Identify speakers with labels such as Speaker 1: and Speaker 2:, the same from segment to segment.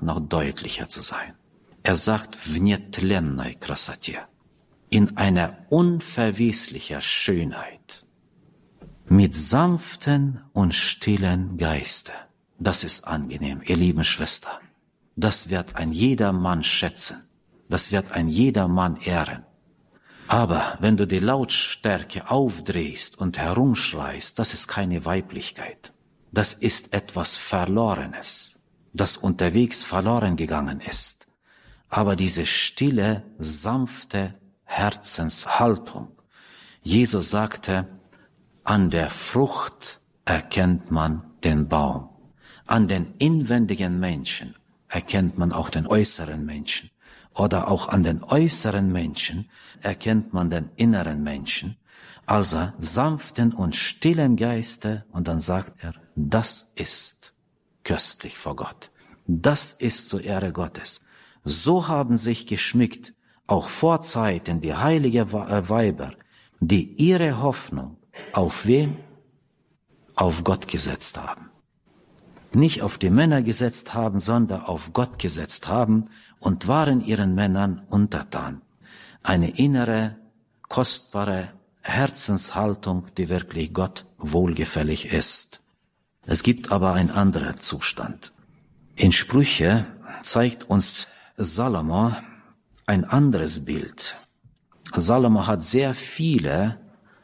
Speaker 1: noch deutlicher zu sein. Er sagt, в нетленной красоте, in einer unverweslicher Schönheit, mit sanften und stillen Geiste. Das ist angenehm, ihr lieben Schwestern. Das wird ein jeder Mann schätzen. Das wird ein jeder Mann ehren. Aber wenn du die Lautstärke aufdrehst und herumschreist, das ist keine Weiblichkeit. Das ist etwas Verlorenes, das unterwegs verloren gegangen ist. Aber diese stille, sanfte Herzenshaltung. Jesus sagte, an der Frucht erkennt man den Baum. An den inwendigen Menschen erkennt man auch den äußeren Menschen. Oder auch an den äußeren Menschen erkennt man den inneren Menschen. Also sanften und stillen Geiste. Und dann sagt er, das ist köstlich vor Gott. Das ist zur Ehre Gottes. So haben sich geschmückt, auch vor Zeiten, die heilige Weiber, die ihre Hoffnung auf wen? Auf Gott gesetzt haben. Nicht auf die Männer gesetzt haben, sondern auf Gott gesetzt haben und waren ihren Männern untertan. Eine innere, kostbare Herzenshaltung, die wirklich Gott wohlgefällig ist. Es gibt aber einen anderen Zustand. In Sprüche zeigt uns Salomo ein anderes Bild. Salomo hat sehr viele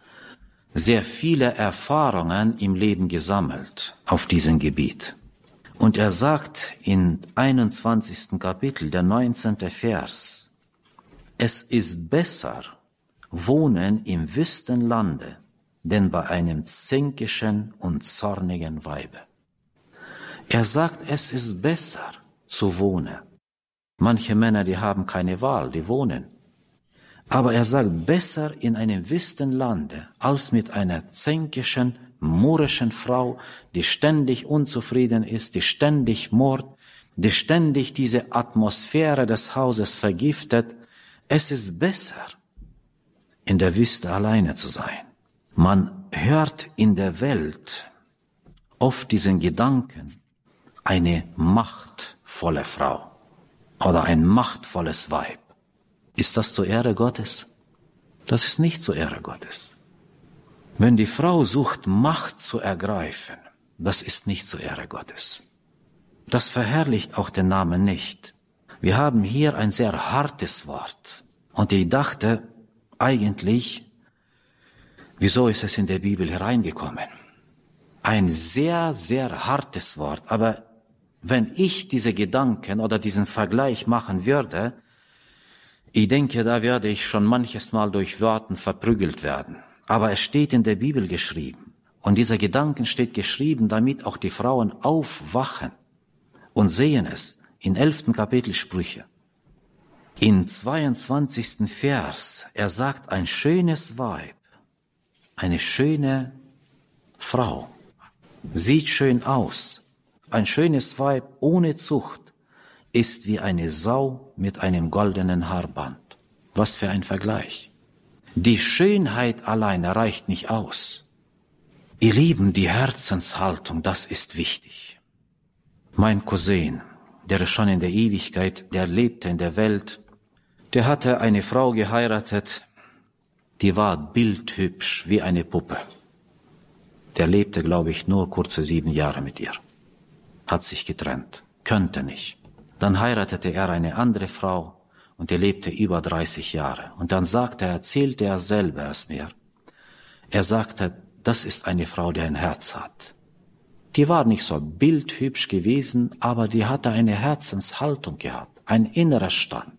Speaker 1: Erfahrungen im Leben gesammelt auf diesem Gebiet. Und er sagt in 21. Kapitel, der 19. Vers, es ist besser, wohnen im Wüstenlande, denn bei einem zänkischen und zornigen Weibe. Er sagt, es ist besser zu wohnen. Manche Männer, die haben keine Wahl, die wohnen. Aber er sagt, besser in einem Wüstenlande, als mit einer zänkischen, murrischen Frau, die ständig unzufrieden ist, die ständig murrt, die ständig diese Atmosphäre des Hauses vergiftet. Es ist besser, in der Wüste alleine zu sein. Man hört in der Welt oft diesen Gedanken, eine machtvolle Frau oder ein machtvolles Weib. Ist das zur Ehre Gottes? Das ist nicht zur Ehre Gottes. Wenn die Frau sucht, Macht zu ergreifen, das ist nicht zur Ehre Gottes. Das verherrlicht auch den Namen nicht. Wir haben hier ein sehr hartes Wort. Und ich dachte eigentlich, wieso ist es in der Bibel hereingekommen? Ein sehr, sehr hartes Wort. Aber wenn ich diese Gedanken oder diesen Vergleich machen würde, ich denke, da werde ich schon manches Mal durch Worten verprügelt werden. Aber es steht in der Bibel geschrieben. Und dieser Gedanken steht geschrieben, damit auch die Frauen aufwachen und sehen es. In 11. Kapitel Sprüche. In 22. Vers, er sagt, ein schönes Weib, eine schöne Frau, sieht schön aus. Ein schönes Weib ohne Zucht ist wie eine Sau mit einem goldenen Haarband. Was für ein Vergleich. Die Schönheit alleine reicht nicht aus. Ihr Lieben, die Herzenshaltung, das ist wichtig. Mein Cousin, der schon in der Ewigkeit, der lebte in der Welt, der hatte eine Frau geheiratet, die war bildhübsch wie eine Puppe. Der lebte, glaube ich, nur kurze 7 Jahre mit ihr. Hat sich getrennt, könnte nicht. Dann heiratete er eine andere Frau und er lebte über 30 Jahre. Und dann erzählte er selber es mir. Er sagte, das ist eine Frau, die ein Herz hat. Die war nicht so bildhübsch gewesen, aber die hatte eine Herzenshaltung gehabt, ein innerer Stand.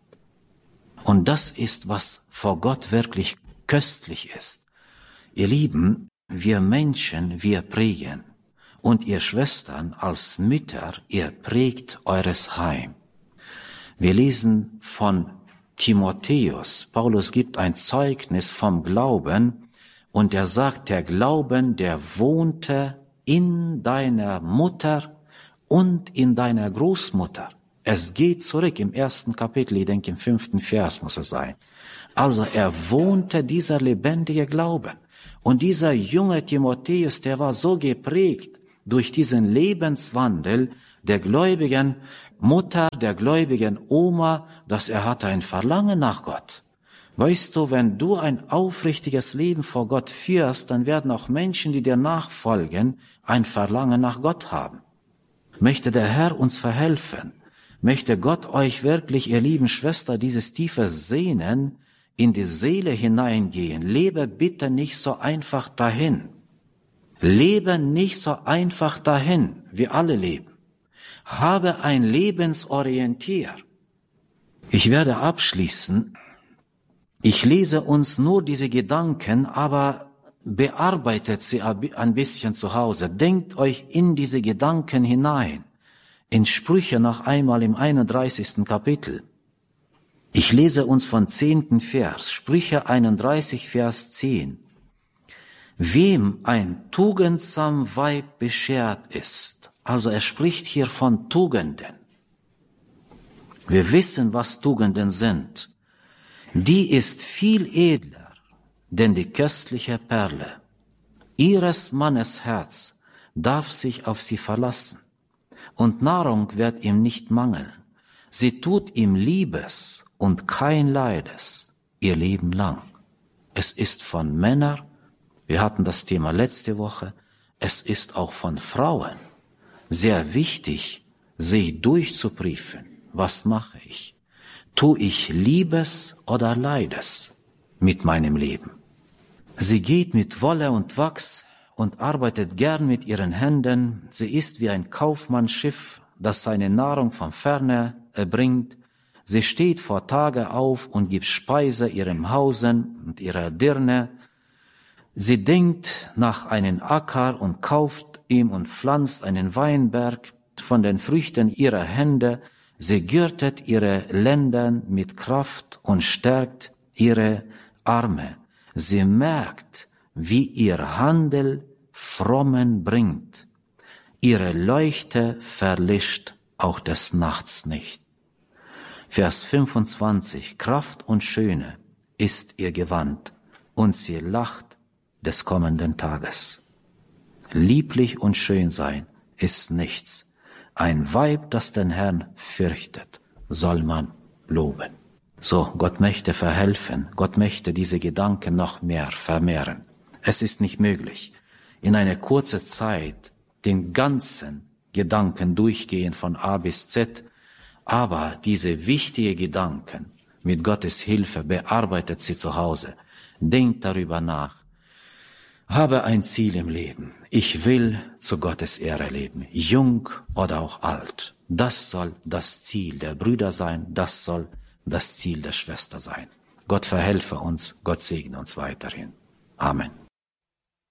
Speaker 1: Und das ist, was vor Gott wirklich köstlich ist. Ihr Lieben, wir Menschen, wir prägen. Und ihr Schwestern als Mütter, ihr prägt eures Heim. Wir lesen von Timotheus. Paulus gibt ein Zeugnis vom Glauben und er sagt, der Glauben, der wohnte in deiner Mutter und in deiner Großmutter. Es geht zurück im 1. Kapitel, ich denke im 5. Vers muss es sein. Also er wohnte dieser lebendige Glauben. Und dieser junge Timotheus, der war so geprägt durch diesen Lebenswandel der Gläubigen, Mutter der gläubigen Oma, dass er hatte ein Verlangen nach Gott. Weißt du, wenn du ein aufrichtiges Leben vor Gott führst, dann werden auch Menschen, die dir nachfolgen, ein Verlangen nach Gott haben. Möchte der Herr uns verhelfen. Möchte Gott euch wirklich, ihr lieben Schwester, dieses tiefe Sehnen in die Seele hineingehen. Lebe bitte nicht so einfach dahin. Lebe nicht so einfach dahin, wie alle leben. Habe ein Lebensorientier. Ich werde abschließen. Ich lese uns nur diese Gedanken, aber bearbeitet sie ein bisschen zu Hause. Denkt euch in diese Gedanken hinein. In Sprüche noch einmal im 31. Kapitel. Ich lese uns von 10. Vers, Sprüche 31, Vers 10. Wem ein tugendsam Weib beschert ist, also er spricht hier von Tugenden. Wir wissen, was Tugenden sind. Die ist viel edler, denn die köstliche Perle. Ihres Mannes Herz darf sich auf sie verlassen, und Nahrung wird ihm nicht mangeln. Sie tut ihm Liebes und kein Leides ihr Leben lang. Es ist von Männern, wir hatten das Thema letzte Woche, es ist auch von Frauen sehr wichtig, sich durchzuprüfen. Was mache ich? Tu ich Liebes oder Leides mit meinem Leben? Sie geht mit Wolle und Wachs und arbeitet gern mit ihren Händen. Sie ist wie ein Kaufmannsschiff, das seine Nahrung von ferne erbringt. Sie steht vor Tage auf und gibt Speise ihrem Hausen und ihrer Dirne. Sie denkt nach einem Acker und kauft ihm und pflanzt einen Weinberg von den Früchten ihrer Hände. Sie gürtet ihre Lenden mit Kraft und stärkt ihre Arme. Sie merkt, wie ihr Handel Frommen bringt. Ihre Leuchte verlischt auch des Nachts nicht. Vers 25. Kraft und Schöne ist ihr Gewand, und sie lacht des kommenden Tages. Lieblich und schön sein ist nichts. Ein Weib, das den Herrn fürchtet, soll man loben. So, Gott möchte verhelfen. Gott möchte diese Gedanken noch mehr vermehren. Es ist nicht möglich, in einer kurzen Zeit den ganzen Gedanken durchgehen von A bis Z, aber diese wichtigen Gedanken mit Gottes Hilfe bearbeitet sie zu Hause. Denkt darüber nach. Habe ein Ziel im Leben. Ich will zu Gottes Ehre leben, jung oder auch alt. Das soll das Ziel der Brüder sein, das soll das Ziel der Schwester sein. Gott verhelfe uns, Gott segne uns weiterhin. Amen.